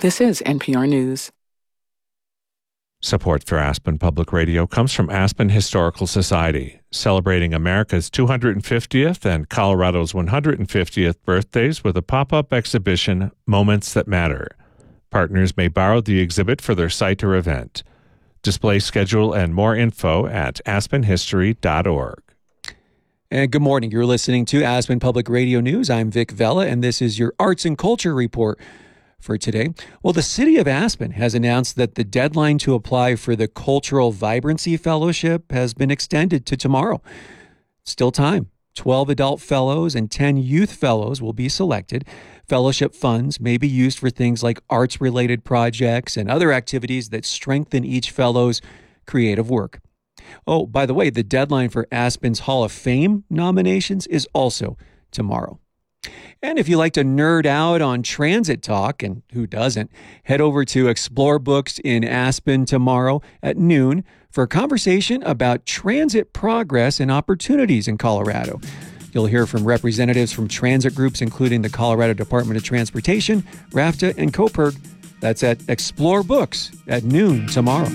This is NPR News. Support for Aspen Public Radio comes from Aspen Historical Society, celebrating America's 250th and Colorado's 150th birthdays with a pop-up exhibition, Moments That Matter. Partners may borrow the exhibit for their site or event. Display schedule and more info at aspenhistory.org. And good morning. You're listening to Aspen Public Radio News. I'm Vic Vella, and this is your Arts and Culture Report for today. Well, the city of Aspen has announced that the deadline to apply for the Cultural Vibrancy Fellowship has been extended to tomorrow. Still time. 12 adult fellows and 10 youth fellows will be selected. Fellowship funds may be used for things like arts-related projects and other activities that strengthen each fellow's creative work. Oh, by the way, the deadline for Aspen's Hall of Fame nominations is also tomorrow. And if you like to nerd out on transit talk, and who doesn't, head over to Explore Books in Aspen tomorrow at noon for a conversation about transit progress and opportunities in Colorado. You'll hear from representatives from transit groups, including the Colorado Department of Transportation, RAFTA, and COPERG. That's at Explore Books at noon tomorrow.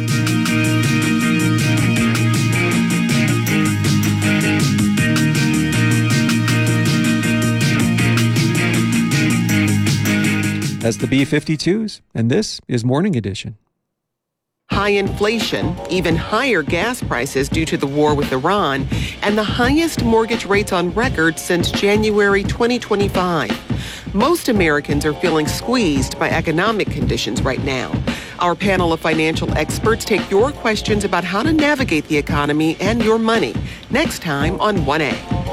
That's the B-52s, and this is Morning Edition. High inflation, even higher gas prices due to the war with Iran, and the highest mortgage rates on record since January 2025. Most Americans are feeling squeezed by economic conditions right now. Our panel of financial experts take your questions about how to navigate the economy and your money next time on 1A.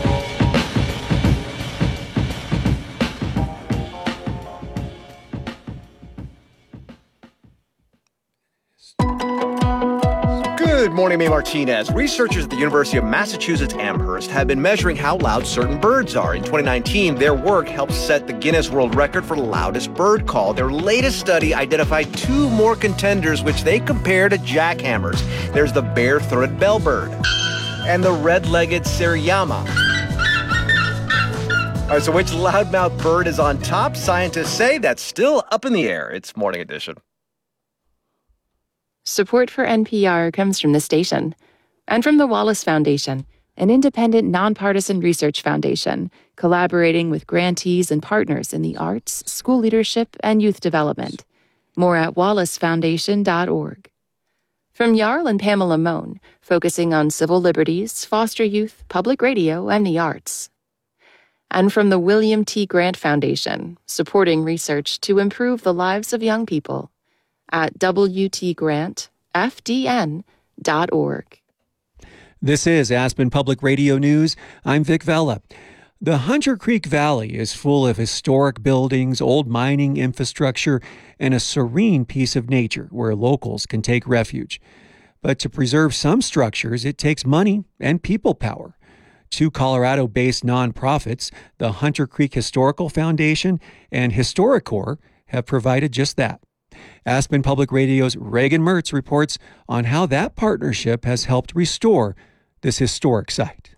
Good morning, May Martinez. Researchers at the University of Massachusetts Amherst have been measuring how loud certain birds are. In 2019, their work helped set the Guinness World Record for loudest bird call. Their latest study identified two more contenders, which they compare to jackhammers. There's the bare-throated bellbird and the red-legged Siriyama. All right, so which loudmouth bird is on top? Scientists say that's still up in the air. It's Morning Edition. Support for NPR comes from the station and from the Wallace Foundation, an independent, nonpartisan research foundation collaborating with grantees and partners in the arts, school leadership, and youth development. More at wallacefoundation.org. From Jarl and Pamela Mohn, focusing on civil liberties, foster youth, public radio, and the arts. And from the William T. Grant Foundation, supporting research to improve the lives of young people. At WTGrantFDN.org. This is Aspen Public Radio News. I'm Vic Vella. The Hunter Creek Valley is full of historic buildings, old mining infrastructure, and a serene piece of nature where locals can take refuge. But to preserve some structures, it takes money and people power. Two Colorado-based nonprofits, the Hunter Creek Historical Foundation and HistoriCorps, have provided just that. Aspen Public Radio's Reagan Mertz reports on how that partnership has helped restore this historic site.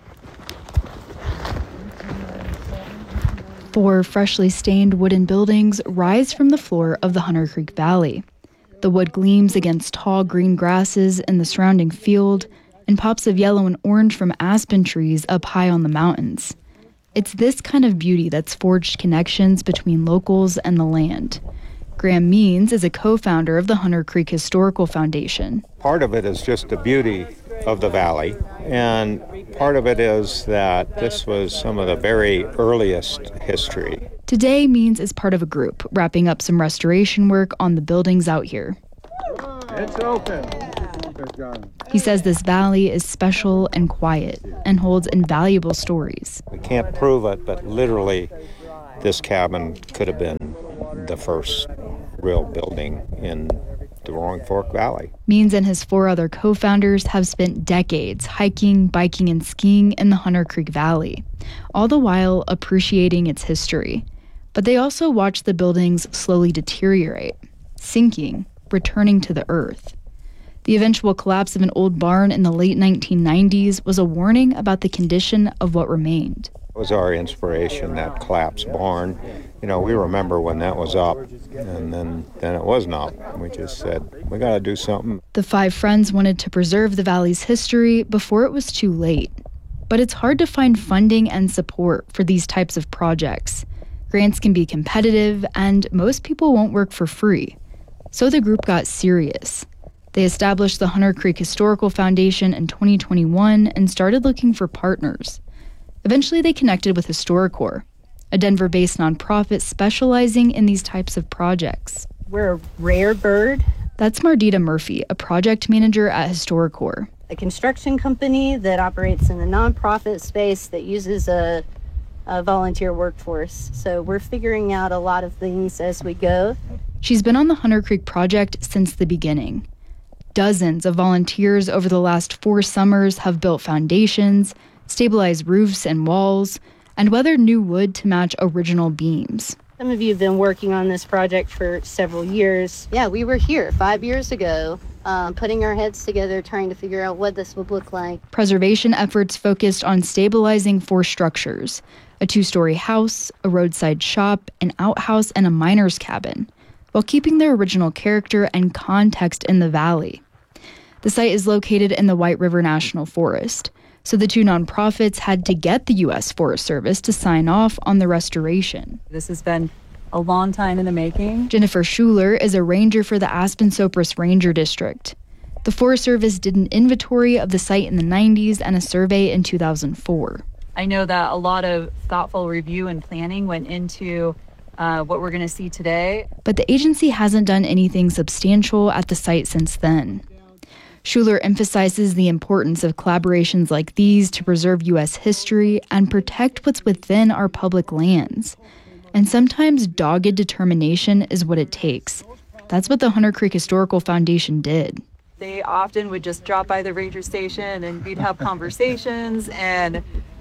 4 freshly stained wooden buildings rise from the floor of the Hunter Creek Valley. The wood gleams against tall green grasses in the surrounding field and pops of yellow and orange from aspen trees up high on the mountains. It's this kind of beauty that's forged connections between locals and the land. Graham Means is a co-founder of the Hunter Creek Historical Foundation. Part of it is just the beauty of the valley, and part of it is that this was some of the very earliest history. Today, Means is part of a group wrapping up some restoration work on the buildings out here. It's open. He says this valley is special and quiet and holds invaluable stories. We can't prove it, but literally this cabin could have been the first real building in the Roaring Fork Valley. Means and his 4 other co-founders have spent decades hiking, biking, and skiing in the Hunter Creek Valley, all the while appreciating its history. But they also watch the buildings slowly deteriorate, sinking, returning to the earth. The eventual collapse of an old barn in the late 1990s was a warning about the condition of what remained. It was our inspiration, that collapsed barn. You know, we remember when that was up, and then it wasn't up. We just said, we got to do something. The 5 friends wanted to preserve the valley's history before it was too late. But it's hard to find funding and support for these types of projects. Grants can be competitive, and most people won't work for free. So the group got serious. They established the Hunter Creek Historical Foundation in 2021 and started looking for partners. Eventually, they connected with HistoriCorps, a Denver-based nonprofit specializing in these types of projects. We're a rare bird. That's Mardita Murphy, a project manager at HistoriCorps. A construction company that operates in the nonprofit space that uses a volunteer workforce. So we're figuring out a lot of things as we go. She's been on the Hunter Creek project since the beginning. Dozens of volunteers over the last 4 summers have built foundations, stabilized roofs and walls, and weathered new wood to match original beams. Some of you have been working on this project for several years. Yeah, we were here 5 years ago, putting our heads together, trying to figure out what this would look like. Preservation efforts focused on stabilizing 4 structures: a 2-story house, a roadside shop, an outhouse, and a miner's cabin, while keeping their original character and context in the valley. The site is located in the White River National Forest, so the 2 nonprofits had to get the U.S. Forest Service to sign off on the restoration. This has been a long time in the making. Jennifer Schuler is a ranger for the Aspen-Sopris Ranger District. The Forest Service did an inventory of the site in the 90s and a survey in 2004. I know that a lot of thoughtful review and planning went into what we're going to see today. But the agency hasn't done anything substantial at the site since then. Schuler emphasizes the importance of collaborations like these to preserve U.S. history and protect what's within our public lands. And sometimes dogged determination is what it takes. That's what the Hunter Creek Historical Foundation did. They often would just drop by the ranger station and we'd have conversations, and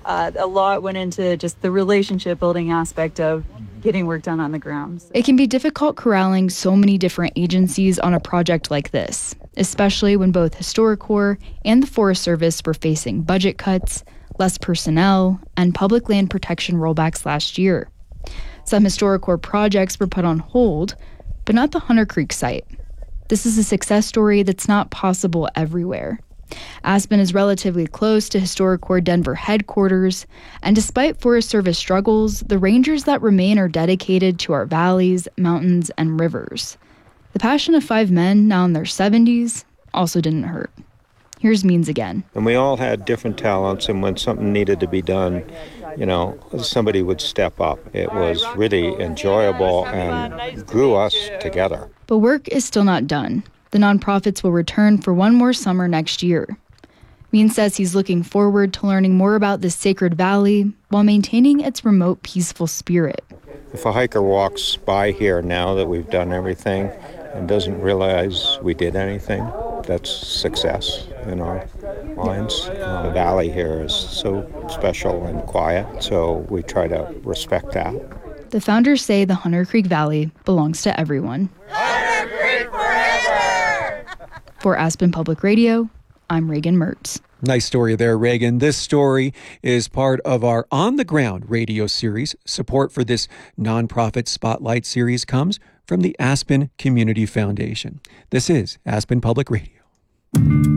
a lot went into just the relationship building aspect of getting work done on the grounds. It can be difficult corralling so many different agencies on a project like this, especially when both HistoriCorps and the Forest Service were facing budget cuts, less personnel, and public land protection rollbacks last year. Some HistoriCorps projects were put on hold, but not the Hunter Creek site. This is a success story that's not possible everywhere. Aspen is relatively close to HistoriCorps Denver headquarters, and despite Forest Service struggles, the rangers that remain are dedicated to our valleys, mountains, and rivers. The passion of 5 men, now in their 70s, also didn't hurt. Here's Means again. And we all had different talents, and when something needed to be done, you know, somebody would step up. It was really enjoyable and grew us together. But work is still not done. The nonprofits will return for 1 more summer next year. Means says he's looking forward to learning more about this sacred valley while maintaining its remote, peaceful spirit. If a hiker walks by here now that we've done everything and doesn't realize we did anything, that's success in our minds. The valley here is so special and quiet, so we try to respect that. The founders say the Hunter Creek Valley belongs to everyone. Hunter Creek forever! For Aspen Public Radio, I'm Reagan Mertz. Nice story there, Reagan. This story is part of our On the Ground radio series. Support for this nonprofit spotlight series comes from the Aspen Community Foundation. This is Aspen Public Radio.